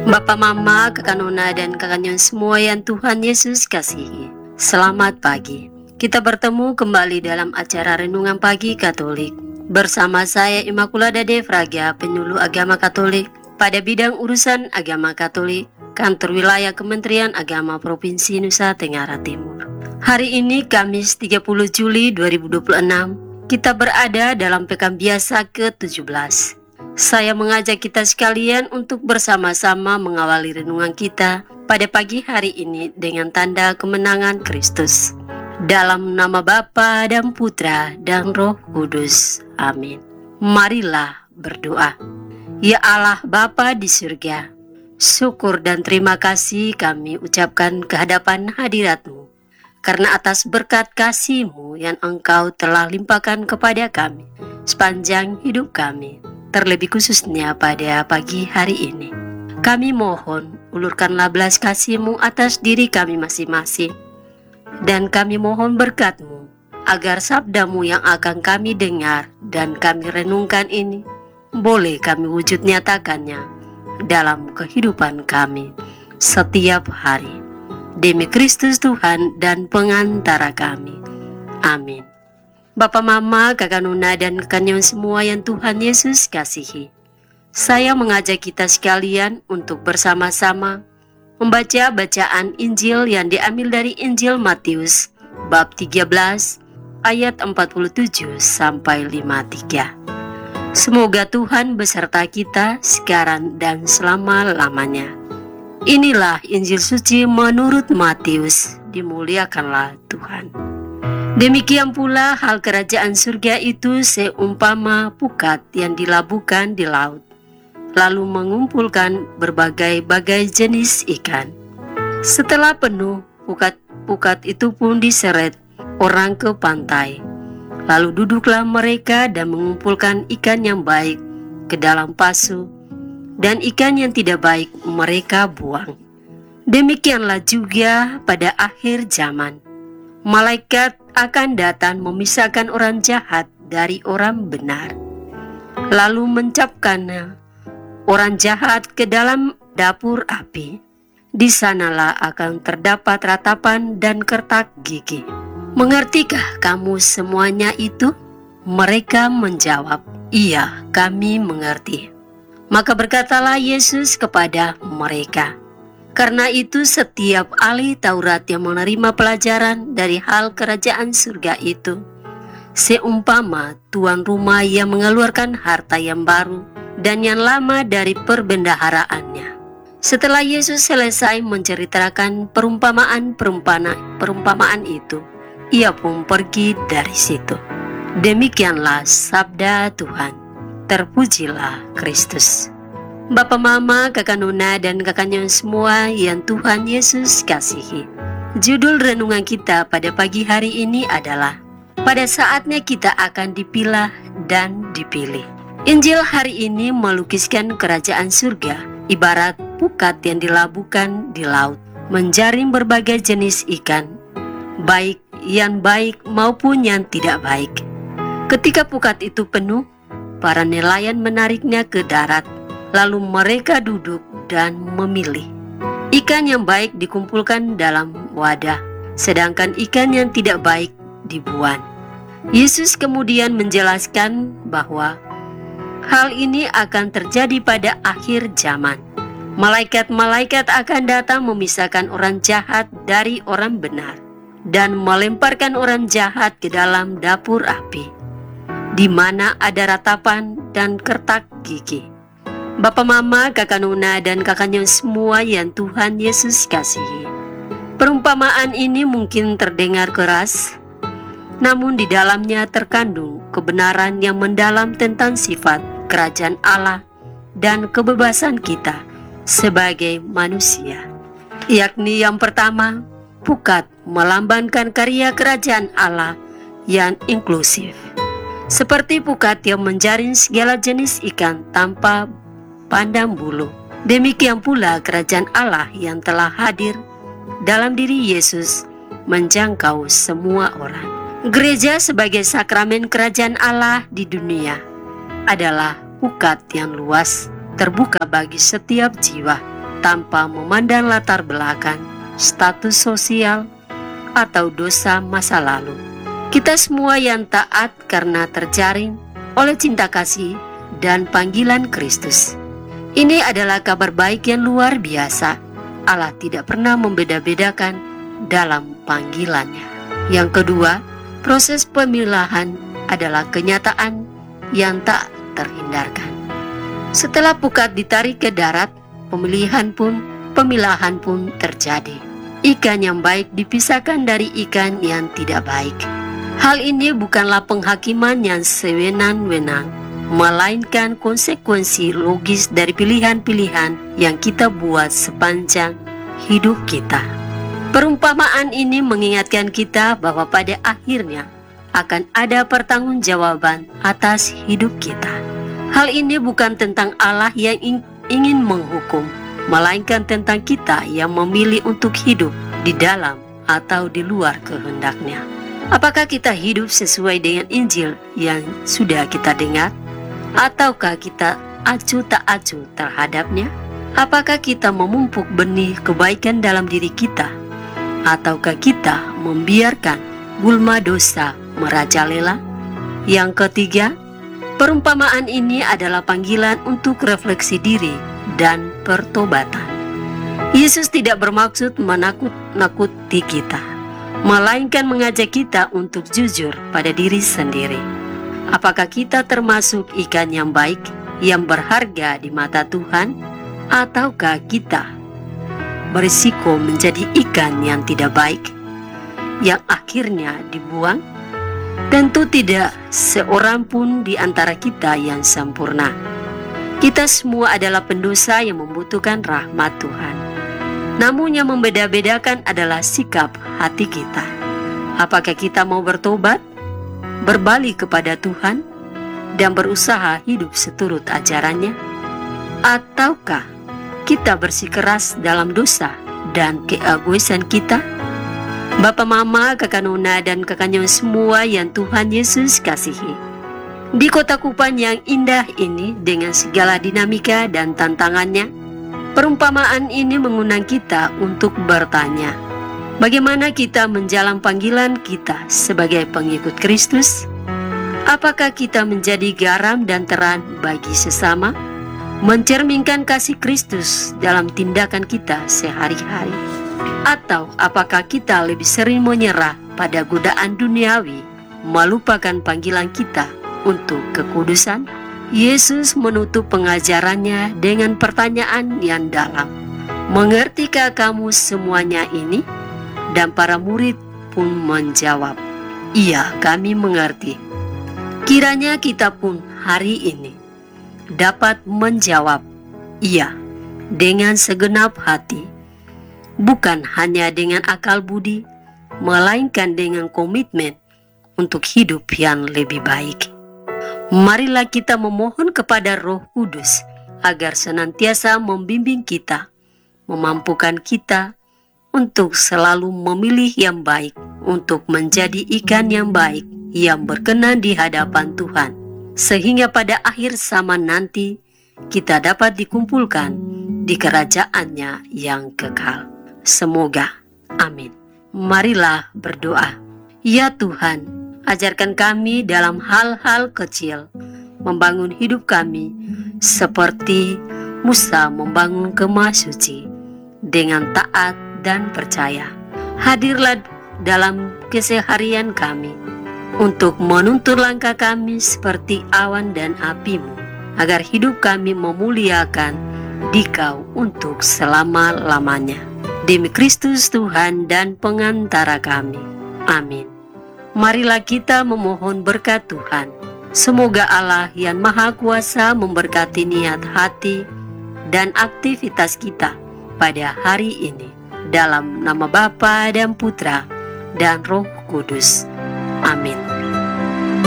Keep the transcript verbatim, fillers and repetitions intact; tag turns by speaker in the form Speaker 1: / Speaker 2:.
Speaker 1: Bapak, Mama, Kakak Nona, dan Kakak Nyon semua yang Tuhan Yesus kasihi. Selamat pagi. Kita bertemu kembali dalam acara Renungan Pagi Katolik. Bersama saya Immaculada Devraga, penyuluh agama Katolik pada bidang urusan agama Katolik, Kantor Wilayah Kementerian Agama Provinsi Nusa Tenggara Timur. Hari ini Kamis tiga puluh Juli dua ribu dua puluh enam, kita berada dalam pekan biasa ke tujuh belas. Saya mengajak kita sekalian untuk bersama-sama mengawali renungan kita pada pagi hari ini dengan tanda kemenangan Kristus. Dalam nama Bapa dan Putra dan Roh Kudus. Amin. Marilah berdoa. Ya Allah Bapa di surga, syukur dan terima kasih kami ucapkan kehadapan hadirat-Mu, karena atas berkat kasih-Mu yang Engkau telah limpahkan kepada kami sepanjang hidup kami. Terlebih khususnya pada pagi hari ini, kami mohon ulurkanlah belas kasih-Mu atas diri kami masing-masing, dan kami mohon berkat-Mu agar sabda-Mu yang akan kami dengar dan kami renungkan ini boleh kami wujud nyatakannya dalam kehidupan kami setiap hari. Demi Kristus Tuhan dan pengantara kami. Amin. Bapak, Mama, Kakak Nona, dan Kakak Nyon semua yang Tuhan Yesus kasihi. Saya mengajak kita sekalian untuk bersama-sama membaca bacaan Injil yang diambil dari Injil Matius bab tiga belas ayat empat puluh tujuh sampai lima puluh tiga. Semoga Tuhan beserta kita sekarang dan selama-lamanya. Inilah Injil suci menurut Matius. Dimuliakanlah Tuhan. Demikian pula hal kerajaan surga itu seumpama pukat yang dilabuhkan di laut, lalu mengumpulkan berbagai-bagai jenis ikan. Setelah penuh, pukat-pukat itu pun diseret orang ke pantai. Lalu duduklah mereka dan mengumpulkan ikan yang baik ke dalam pasu, dan ikan yang tidak baik mereka buang. Demikianlah juga pada akhir zaman. Malaikat akan datang memisahkan orang jahat dari orang benar, lalu mencapkannya orang jahat ke dalam dapur api. Di sanalah akan terdapat ratapan dan kertak gigi. Mengertikah kamu semuanya itu? Mereka menjawab, iya, kami mengerti. Maka berkatalah Yesus kepada mereka, karena itu setiap ahli Taurat yang menerima pelajaran dari hal kerajaan surga itu seumpama tuan rumah yang mengeluarkan harta yang baru dan yang lama dari perbendaharaannya. Setelah Yesus selesai menceritakan perumpamaan-perumpamaan perumpamaan itu, ia pun pergi dari situ. Demikianlah sabda Tuhan. Terpujilah Kristus. Bapak, Mama, Kakak Nona, dan Kakak Nyon semua yang Tuhan Yesus kasihi. Judul renungan kita pada pagi hari ini adalah pada saatnya kita akan dipilah dan dipilih. Injil hari ini melukiskan kerajaan surga ibarat pukat yang dilabuhkan di laut, menjaring berbagai jenis ikan, baik yang baik maupun yang tidak baik. Ketika pukat itu penuh, para nelayan menariknya ke darat. Lalu mereka duduk dan memilih. Ikan yang baik dikumpulkan dalam wadah, sedangkan ikan yang tidak baik dibuang. Yesus kemudian menjelaskan bahwa hal ini akan terjadi pada akhir zaman. Malaikat-malaikat akan datang memisahkan orang jahat dari orang benar dan melemparkan orang jahat ke dalam dapur api, di mana ada ratapan dan kertak gigi. Bapak, Mama, Kakak Nona, dan Kakak Nyon semua yang Tuhan Yesus kasihi. Perumpamaan ini mungkin terdengar keras, namun di dalamnya terkandung kebenaran yang mendalam tentang sifat kerajaan Allah dan kebebasan kita sebagai manusia. Yakni yang pertama, pukat melambangkan karya kerajaan Allah yang inklusif. Seperti pukat yang menjaring segala jenis ikan tanpa pandang bulu. Demikian pula kerajaan Allah yang telah hadir dalam diri Yesus menjangkau semua orang. Gereja sebagai sakramen kerajaan Allah di dunia adalah pukat yang luas, terbuka bagi setiap jiwa. tanpa memandang latar belakang, status sosial, atau dosa masa lalu. Kita semua yang taat karena terjaring oleh cinta kasih dan panggilan Kristus. Ini adalah kabar baik yang luar biasa. Allah tidak pernah membeda-bedakan dalam panggilannya. Yang kedua, proses pemilahan adalah kenyataan yang tak terhindarkan. Setelah pukat ditarik ke darat, pemilihan pun, pemilahan pun terjadi. Ikan yang baik dipisahkan dari ikan yang tidak baik. Hal ini bukanlah penghakiman yang sewenang-wenang, melainkan konsekuensi logis dari pilihan-pilihan yang kita buat sepanjang hidup kita. Perumpamaan ini mengingatkan kita bahwa pada akhirnya akan ada pertanggungjawaban atas hidup kita. Hal ini bukan tentang Allah yang ingin menghukum, melainkan tentang kita yang memilih untuk hidup di dalam atau di luar kehendak-Nya. Apakah kita hidup sesuai dengan Injil yang sudah kita dengar? Ataukah kita acuh tak acuh terhadapnya? Apakah kita memupuk benih kebaikan dalam diri kita? Ataukah kita membiarkan gulma dosa merajalela? Yang ketiga, perumpamaan ini adalah panggilan untuk refleksi diri dan pertobatan. Yesus tidak bermaksud menakut-nakuti kita, melainkan mengajak kita untuk jujur pada diri sendiri. Apakah kita termasuk ikan yang baik, yang berharga di mata Tuhan, ataukah kita berisiko menjadi ikan yang tidak baik, yang akhirnya dibuang? Tentu tidak seorang pun di antara kita yang sempurna. Kita semua adalah pendosa yang membutuhkan rahmat Tuhan. Namun yang membeda-bedakan adalah sikap hati kita. Apakah kita mau bertobat, berbalik kepada Tuhan, dan berusaha hidup seturut ajarannya? Ataukah kita bersikeras dalam dosa dan keegoisan kita? Bapa, Mama, Kakak Nona, dan Kakak Nyon semua yang Tuhan Yesus kasihi, di kota Kupang yang indah ini dengan segala dinamika dan tantangannya, perumpamaan ini mengundang kita untuk bertanya, bagaimana kita menjalankan panggilan kita sebagai pengikut Kristus? Apakah kita menjadi garam dan terang bagi sesama, mencerminkan kasih Kristus dalam tindakan kita sehari-hari? Atau apakah kita lebih sering menyerah pada godaan duniawi, melupakan panggilan kita untuk kekudusan? Yesus menutup pengajarannya dengan pertanyaan yang dalam. Mengertikah kamu semuanya ini? Dan para murid pun menjawab, iya, kami mengerti. Kiranya kita pun hari ini dapat menjawab, iya, dengan segenap hati, bukan hanya dengan akal budi, melainkan dengan komitmen untuk hidup yang lebih baik. Marilah kita memohon kepada Roh Kudus agar senantiasa membimbing kita, memampukan kita untuk selalu memilih yang baik, untuk menjadi ikan yang baik yang berkenan di hadapan Tuhan, sehingga pada akhir zaman nanti kita dapat dikumpulkan di kerajaan-Nya yang kekal. Semoga. Amin. Marilah berdoa. Ya Tuhan, ajarkan kami dalam hal-hal kecil, membangun hidup kami seperti Musa membangun kemah suci dengan taat dan percaya. Hadirlah dalam keseharian kami untuk menuntun langkah kami seperti awan dan api-Mu, agar hidup kami memuliakan Dikau untuk selama-lamanya. Demi Kristus Tuhan dan pengantara kami. Amin. Marilah kita memohon berkat Tuhan. Semoga Allah yang Maha Kuasa memberkati niat hati dan aktivitas kita pada hari ini. Dalam nama Bapa dan Putra dan Roh Kudus. Amin.